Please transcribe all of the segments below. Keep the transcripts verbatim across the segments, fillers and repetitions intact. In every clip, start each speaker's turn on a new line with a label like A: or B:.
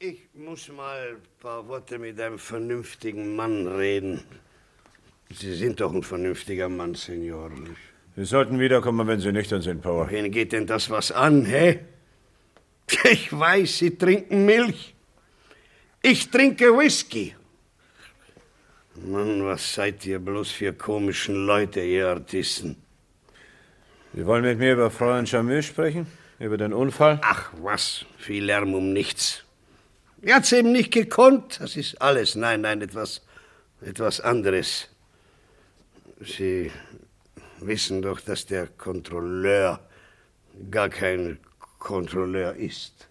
A: Ich muss mal ein paar Worte mit einem vernünftigen Mann reden. Sie sind doch ein vernünftiger Mann, Senor.
B: Sie sollten wiederkommen, wenn Sie nüchtern sind, Power.
A: Wen geht denn das was an, hä? Ich weiß, Sie trinken Milch. Ich trinke Whisky. Mann, was seid ihr bloß für komischen Leute, ihr Artisten?
B: Sie wollen mit mir über Fräulein Jamil sprechen? Über den Unfall?
A: Ach, was? Viel Lärm um nichts. Er hat's eben nicht gekonnt. Das ist alles. Nein, nein, etwas, etwas anderes. Sie wissen doch, dass der Kontrolleur gar kein Kontrolleur ist.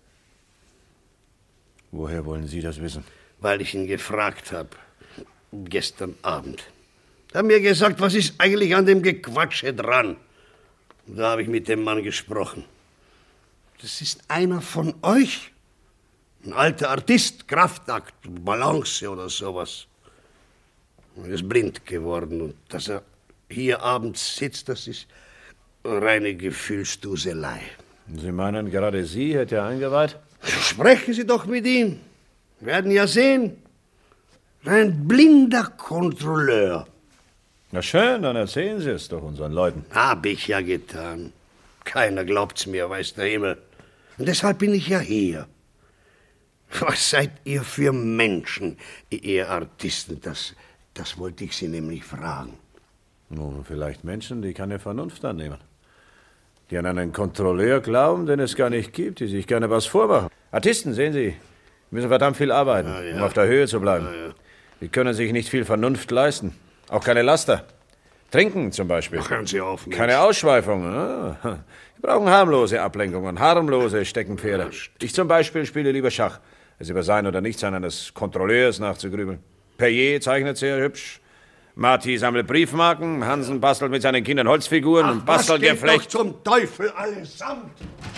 B: Woher wollen Sie das wissen?
A: Weil ich ihn gefragt habe. Gestern Abend. Er hat mir gesagt, was ist eigentlich an dem Gequatsche dran? Da habe ich mit dem Mann gesprochen. Das ist einer von euch? Ein alter Artist, Kraftakt, Balance oder sowas. Er ist blind geworden und dass er hier abends sitzt, das ist reine Gefühlsduselei.
B: Sie meinen, gerade Sie hätte er eingeweiht?
A: Sprechen Sie doch mit ihm. Werden ja sehen. Ein blinder Kontrolleur.
B: Na schön, dann erzählen Sie es doch unseren Leuten.
A: Hab ich ja getan. Keiner glaubt's mir, weiß der Himmel. Und deshalb bin ich ja hier. Was seid ihr für Menschen, ihr Artisten? Das, das wollte ich Sie nämlich fragen.
B: Nun, vielleicht Menschen, die keine Vernunft annehmen. Die an einen Kontrolleur glauben, den es gar nicht gibt, die sich gerne was vormachen. Artisten, sehen Sie, müssen verdammt viel arbeiten, ja, ja. um auf der Höhe zu bleiben. Ja, ja. Die können sich nicht viel Vernunft leisten. Auch keine Laster. Trinken zum Beispiel.
A: Ach, hören Sie auf. Mensch.
B: Keine Ausschweifungen. Ah. Wir brauchen harmlose Ablenkungen, harmlose Steckenpferde. Ja, ich zum Beispiel spiele lieber Schach, als über sein oder Nichtsein eines Kontrolleurs nachzugrübeln. Perrier zeichnet sehr hübsch. Marty sammelt Briefmarken. Hansen bastelt mit seinen Kindern Holzfiguren
A: Ach,
B: und Bastelgeflecht.
A: Was geht doch zum Teufel allesamt?